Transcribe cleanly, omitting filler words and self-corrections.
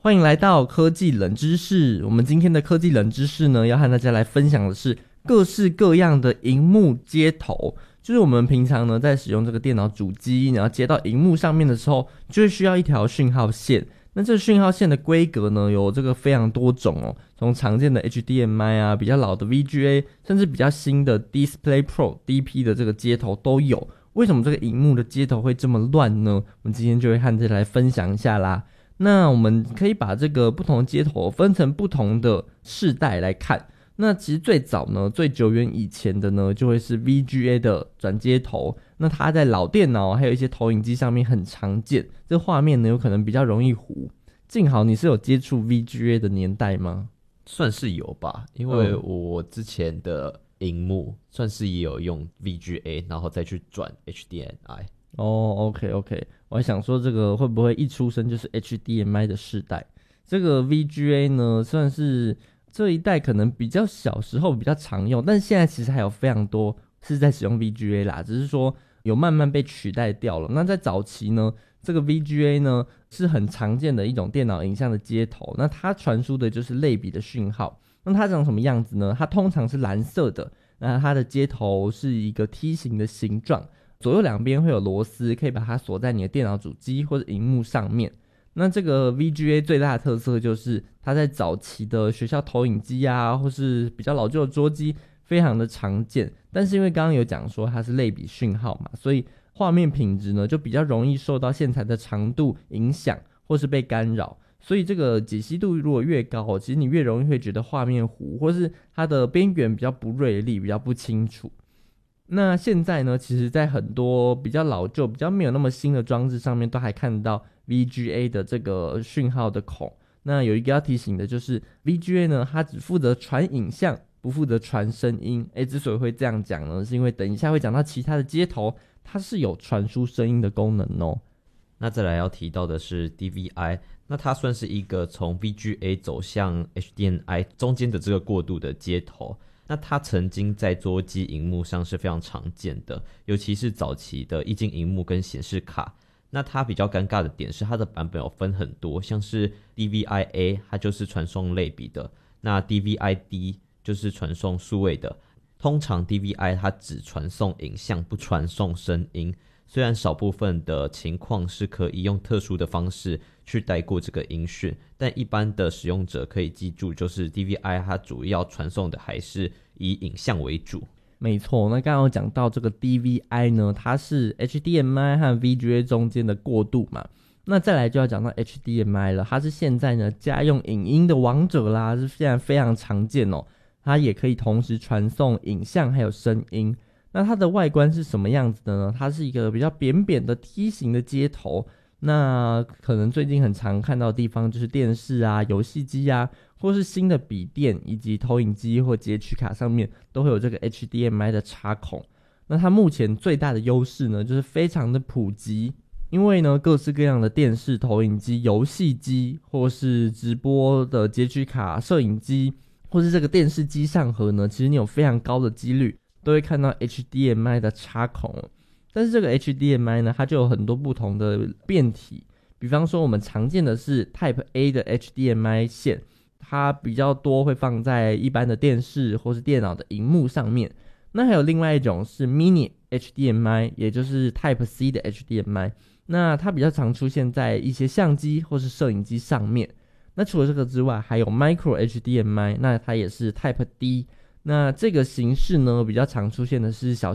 欢迎来到科技冷知识。我们今天的科技冷知识呢，要和大家来分享的是各式各样的萤幕接头。就是我们平常呢在使用这个电脑主机，然后接到萤幕上面的时候，就会需要一条讯号线。那这讯号线的规格呢，有这个非常多种哦，从常见的 HDMI 啊，比较老的 VGA， 甚至比较新的 DisplayPort DP 的这个接头都有。为什么这个萤幕的接头会这么乱呢？我们今天就会和大家来分享一下啦。那我们可以把这个不同的接头分成不同的世代来看。那其实最早呢，最久远以前的呢，就会是 VGA 的转接头。那它在老电脑还有一些投影机上面很常见，这画面呢有可能比较容易糊。静豪，你是有接触 VGA 的年代吗？ 算是有吧，因为我之前的萤幕算是也有用 VGA， 然后再去转 HDMI。 OK， 我还想说这个会不会一出生就是 HDMI 的世代？这个 VGA 呢，算是这一代可能比较小时候比较常用，但是现在其实还有非常多是在使用 VGA 啦，只是说有慢慢被取代掉了。那在早期呢，这个 VGA 呢是很常见的一种电脑影像的接头，那它传输的就是类比的讯号。那它长什么样子呢？它通常是蓝色的，那它的接头是一个梯形的形状，左右两边会有螺丝，可以把它锁在你的电脑主机或者萤幕上面。那这个 VGA 最大的特色就是它在早期的学校投影机啊，或是比较老旧的桌机非常的常见，但是因为刚刚有讲说它是类比讯号嘛，所以画面品质呢就比较容易受到线材的长度影响或是被干扰，所以这个解析度如果越高，其实你越容易会觉得画面糊，或是它的边缘比较不锐利，比较不清楚。那现在呢，其实在很多比较老旧比较没有那么新的装置上面都还看到 VGA 的这个讯号的孔。那有一个要提醒的就是 VGA 呢，它只负责传影像，不负责传声音。之所以会这样讲呢，是因为等一下会讲到其他的接头它是有传输声音的功能哦。 那再来要提到的是 DVI， 那它算是一个从 VGA 走向 HDMI 中间的这个过渡的接头。那它曾经在桌机萤幕上是非常常见的，尤其是早期的液晶萤幕跟显示卡。那它比较尴尬的点是它的版本有分很多，像是 DVI-A 它就是传送类比的，那 DVI-D 就是传送数位的。通常 DVI 它只传送影像不传送声音，虽然少部分的情况是可以用特殊的方式去带过这个音讯，但一般的使用者可以记住，就是 DVI 它主要传送的还是以影像为主。 没错，那刚刚有讲到这个 DVI 呢，它是 HDMI 和 VGA 中间的过渡嘛。那再来就要讲到 HDMI 了，它是现在呢家用影音的王者啦，是现在非常常见哦。它也可以同时传送影像还有声音。那它的外观是什么样子的呢？它是一个比较扁扁的梯形的接头。那可能最近很常看到的地方就是电视啊、游戏机啊，或是新的笔电以及投影机或截取卡上面都会有这个 HDMI 的插孔。那它目前最大的优势呢，就是非常的普及，因为呢各式各样的电视、投影机、游戏机或是直播的截取卡、摄影机，或是这个电视机上盒呢，其实你有非常高的几率都会看到 HDMI 的插孔。但是这个 HDMI 呢，它就有很多不同的变体，比方说我们常见的是 Type A 的 HDMI 线，它比较多会放在一般的电视或是电脑的萤幕上面。那还有另外一种是 Mini HDMI， 也就是 Type C 的 HDMI， 那它比较常出现在一些相机或是摄影机上面。那除了这个之外，还有 Micro HDMI， 那它也是 Type D。那这个形式呢，比较常出现的是小